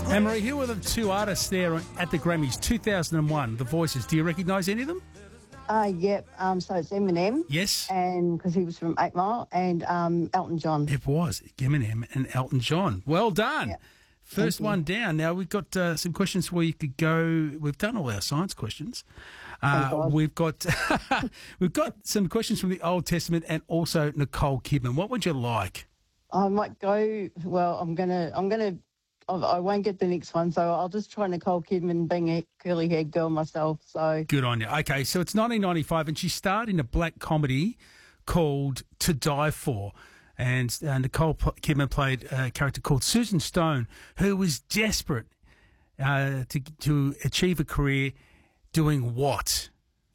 Anne-Marie, who were the two artists there at the Grammys 2001, The Voices? Do you recognise any of them? Yep. So it's Eminem. Yes. And because he was from 8 Mile, and Elton John. It was Eminem and Elton John. Well done. Yeah. First one down. Now, we've got some questions where you could go. We've done all our science questions. We've got we've got some questions from the Old Testament and also Nicole Kidman. What would you like? I might go. Well, I won't get the next one, so I'll just try Nicole Kidman, being a curly-haired girl myself. So Good on you. Okay, so it's 1995, and she starred in a black comedy called To Die For. And Nicole Kidman played a character called Susan Stone, who was desperate to achieve a career doing what?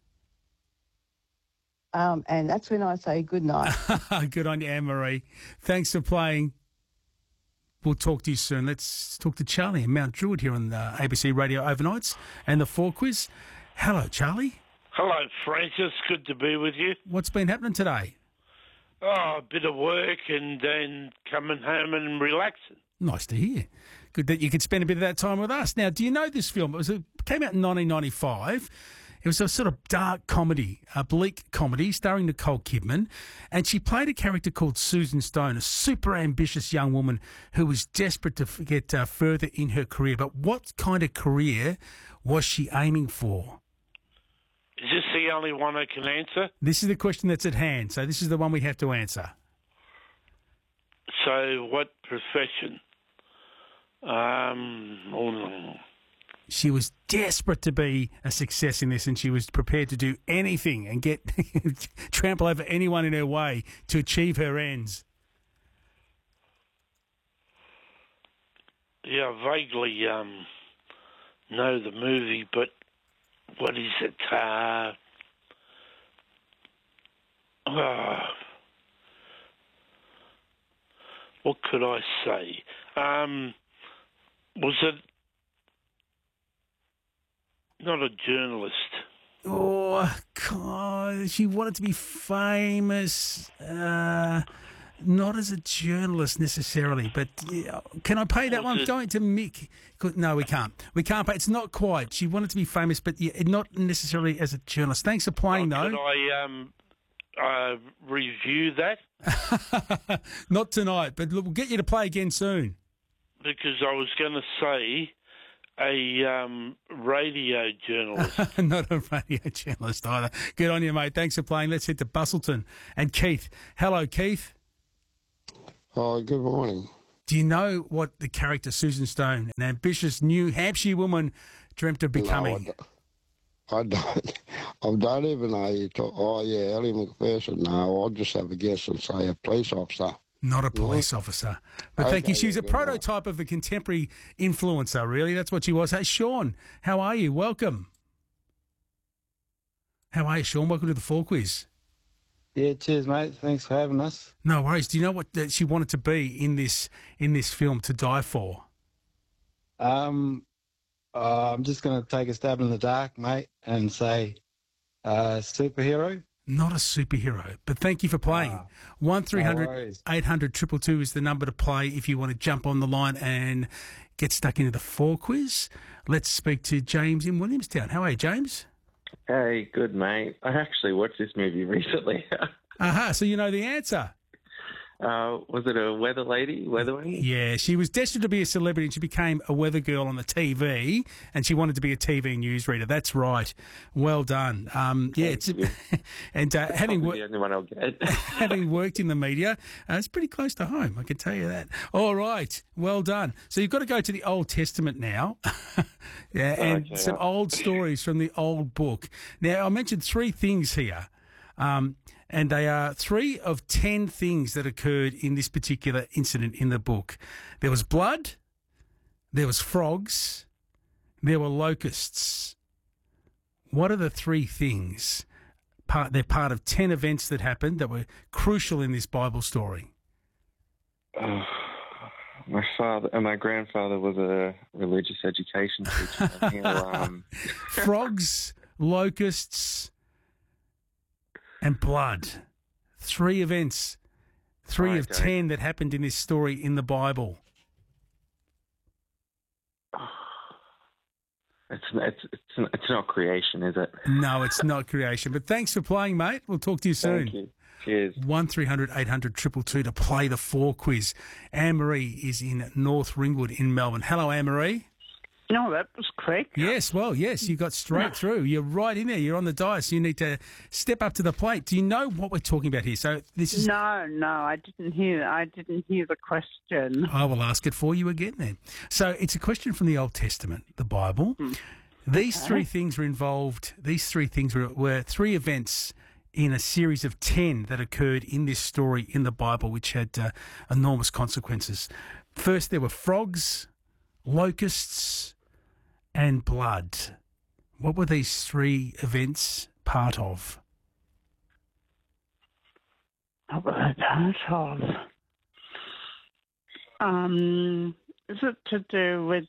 and that's when I say good night. Good on you, Anne-Marie. Thanks for playing. We'll talk to you soon. Let's talk to Charlie in Mount Druitt here on the ABC Radio Overnights and the 4 Quiz. Hello, Charlie. Hello, Francis. Good to be with you. What's been happening today? Oh, a bit of work and then coming home and relaxing. Nice to hear. Good that you could spend a bit of that time with us. Now, do you know this film? It came out in 1995. It was a sort of dark comedy, a bleak comedy starring Nicole Kidman, and she played a character called Susan Stone, a super ambitious young woman who was desperate to get further in her career. But what kind of career was she aiming for? Is this the only one I can answer? This is the question that's at hand, so this is the one we have to answer. So, what profession? She was desperate to be a success in this, and she was prepared to do anything and get trample over anyone in her way to achieve her ends. Yeah, I vaguely know the movie, but what is it? What could I say? Was it not a journalist? Oh, God, she wanted to be famous. Not as a journalist necessarily, but can I pay that one? Going to Mick. No, we can't. We can't pay. It's not quite. She wanted to be famous, but not necessarily as a journalist. Thanks for playing, though. Could I review that? Not tonight, but we'll get you to play again soon. Because I was going to say a radio journalist. Not a radio journalist either. Good on you, mate. Thanks for playing. Let's head to Bustleton. And Keith. Hello, Keith. Oh, good morning. Do you know what the character Susan Stone, an ambitious New Hampshire woman, dreamt of becoming? No, I don't. I don't even know you talk. Oh, yeah, Ellie McPherson. No, I'll just have a guess and say a police officer. Not a police officer. But thank you. She was a prototype of a contemporary influencer, really. That's what she was. Hey, Sean, how are you? Welcome. How are you, Sean? Welcome to the 4 Quiz. Yeah, cheers, mate. Thanks for having us. No worries. Do you know what she wanted to be in this film, To Die For? I'm just going to take a stab in the dark, mate, and say superhero. Not a superhero, but thank you for playing. 1300 800 222 is the number to play if you want to jump on the line and get stuck into the 4 Quiz. Let's speak to James in Williamstown. How are you, James? Hey, good, mate. I actually watched this movie recently. Aha, so you know the answer. Was it a weather woman? Yeah, she was destined to be a celebrity and she became a weather girl on the TV and she wanted to be a TV newsreader. That's right. Well done. And having the only one I'll get. having worked in the media, it's pretty close to home, I can tell you that. All right, well done. So you've got to go to the Old Testament now. Some old stories from the old book. Now, I mentioned 3 things here. And they are 3 of 10 things that occurred in this particular incident in the book. There was blood, there was frogs, there were locusts. What are the 3 things? They're part of 10 events that happened that were crucial in this Bible story. My father and my grandfather was a religious education teacher. Frogs, locusts, and blood. 3 events. 3 of 10 that happened in this story in the Bible. It's not creation, is it? No, it's not creation. But thanks for playing, mate. We'll talk to you soon. Thank you. Cheers. 1300 800 222 to play the 4 quiz. Anne-Marie is in North Ringwood in Melbourne. Hello, Anne-Marie. No, that was quick. Yes, well, yes, you got straight through. You're right in there. You're on the dice. You need to step up to the plate. Do you know what we're talking about here? So this is. No, I didn't hear. I didn't hear the question. I will ask it for you again then. So it's a question from the Old Testament, the Bible. These three things were involved. These three things were 3 events in a series of 10 that occurred in this story in the Bible, which had enormous consequences. First, there were frogs, locusts, and blood. What were these 3 events part of? What were they part of? Is it to do with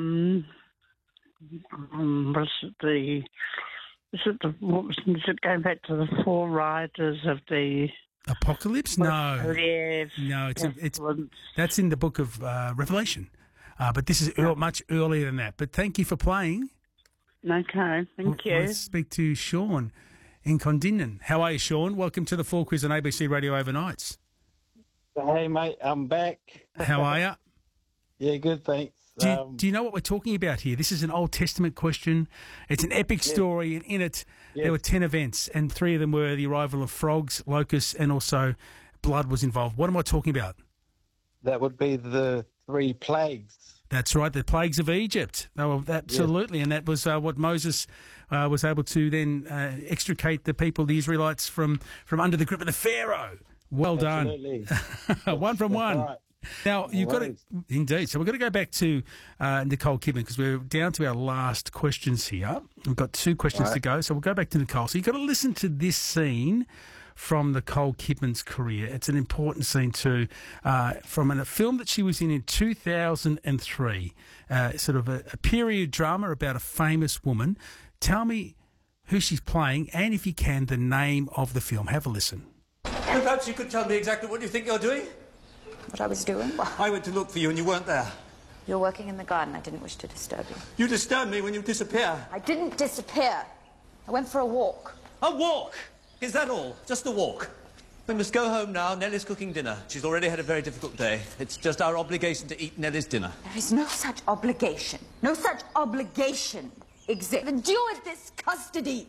is it going back to the 4 riders of the Apocalypse? No. Yes. No, it's that's in the book of Revelation. But this is much earlier than that. But thank you for playing. Okay, thank you. Let's speak to Sean in Condinnon. How are you, Sean? Welcome to the 4 Quiz on ABC Radio Overnights. Hey, mate, I'm back. How are you? Yeah, good, thanks. Do you know what we're talking about here? This is an Old Testament question. It's an epic story, and in it there were 10 events, and 3 of them were the arrival of frogs, locusts, and also blood was involved. What am I talking about? That would be the 3 plagues. That's right, the plagues of Egypt. Oh, absolutely, and that was what Moses was able to then extricate the people, the Israelites, from under the grip of the Pharaoh. Well done. Absolutely. 1 from 1. Right. Now, you've got to, indeed. So we've got to go back to Nicole Kidman because we're down to our last questions here. We've got 2 questions to go. So we'll go back to Nicole. So you've got to listen to this scene from Nicole Kidman's career. It's an important scene too, from a film that she was in 2003, sort of a period drama about a famous woman. Tell me who she's playing and, if you can, the name of the film. Have a listen. Perhaps you could tell me exactly what you think you're doing? What I was doing? I went to look for you and you weren't there. You're working in the garden. I didn't wish to disturb you. You disturb me when you disappear. I didn't disappear. I went for a walk. A walk? Is that all? Just a walk? We must go home now. Nellie's cooking dinner. She's already had a very difficult day. It's just our obligation to eat Nellie's dinner. There is no such obligation. No such obligation exists. Endure this custody.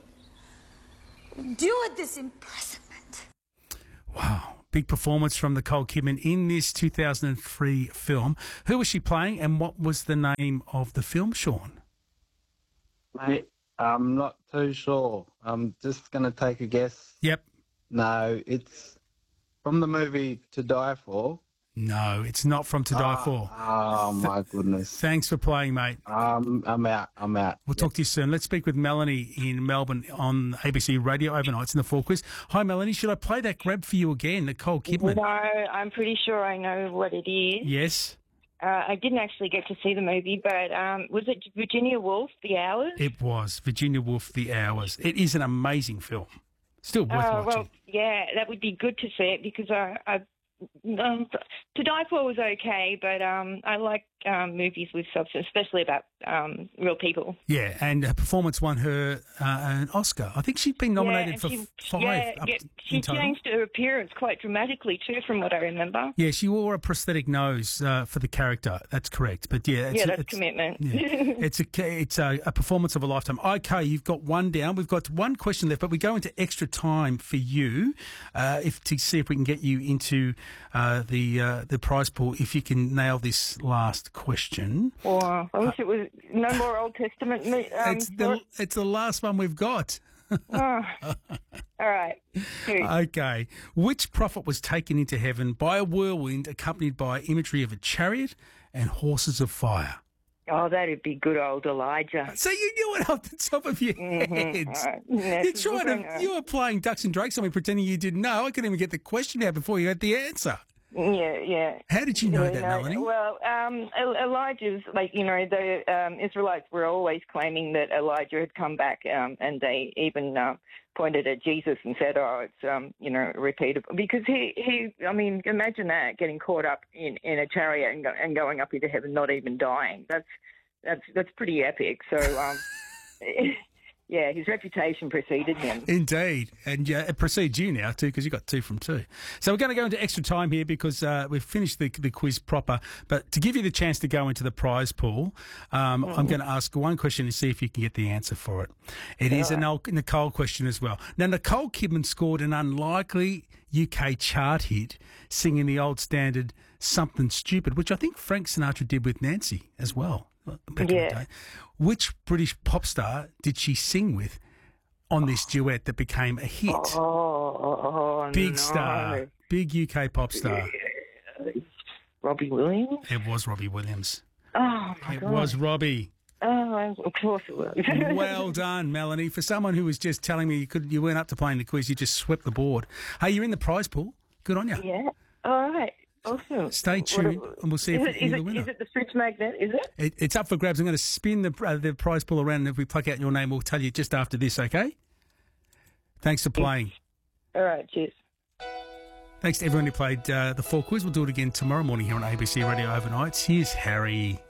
Endure this imprisonment. Wow. Big performance from Nicole Kidman in this 2003 film. Who was she playing and what was the name of the film, Sean? Mate, I'm not too sure. I'm just going to take a guess. Yep. No, it's from the movie To Die For. No, it's not from To Die For. Oh, my goodness. Thanks for playing, mate. I'm out. We'll talk to you soon. Let's speak with Melanie in Melbourne on ABC Radio Overnights in the 4 Quiz. Hi, Melanie. Should I play that grab for you again, Nicole Kidman? No, I'm pretty sure I know what it is. Yes. I didn't actually get to see the movie, but was it Virginia Woolf, The Hours? It was Virginia Woolf, The Hours. It is an amazing film. Still worth watching. Well, yeah, that would be good to see it because To Die For was okay, but I like movies with substance, especially about real people. Yeah, and her performance won her an Oscar. I think she'd been nominated for 5. She changed her appearance quite dramatically too, from what I remember. Yeah, she wore a prosthetic nose for the character. That's correct. But yeah, that's commitment. Yeah, it's a performance of a lifetime. Okay, you've got 1 down. We've got 1 question left, but we go into extra time for you to see if we can get you into the prize pool if you can nail this last question. Well, I wish it was no more Old Testament. It's the last one we've got. All right. Okay. Which prophet was taken into heaven by a whirlwind accompanied by imagery of a chariot and horses of fire? Oh, that'd be good old Elijah. So you knew it off the top of your head. Right. You were playing ducks and drakes on me, pretending you didn't know. I couldn't even get the question out before you had the answer. Yeah. How did you know that, Melanie? Well, Elijah's, the Israelites were always claiming that Elijah had come back, and they even pointed at Jesus and said, "Oh, it's repeatable." Because he, imagine that, getting caught up in a chariot and going up into heaven, not even dying. that's pretty epic. So, yeah, his reputation preceded him. Indeed. And it precedes you now, too, because you got 2 from 2. So we're going to go into extra time here because we've finished the quiz proper. But to give you the chance to go into the prize pool, I'm going to ask one question and see if you can get the answer for it. It is a Nicole question as well. Now, Nicole Kidman scored an unlikely UK chart hit singing the old standard Something Stupid, which I think Frank Sinatra did with Nancy as well. Back in the day. Which British pop star did she sing with on this duet that became a hit? Big star, big UK pop star. Robbie Williams? It was Robbie Williams. Oh, my God. It was Robbie. Oh, of course it was. Well done, Melanie. For someone who was just telling me you weren't up to playing the quiz, you just swept the board. Hey, you're in the prize pool. Good on you. Yeah. All right. Awesome. Stay tuned, and we'll see if you're the winner. Is it the fridge magnet, is it? It's up for grabs. I'm going to spin the prize pool around, and if we pluck out your name, we'll tell you just after this, okay? Thanks for playing. All right, cheers. Thanks to everyone who played the 4 quiz. We'll do it again tomorrow morning here on ABC Radio Overnights. Here's Harry.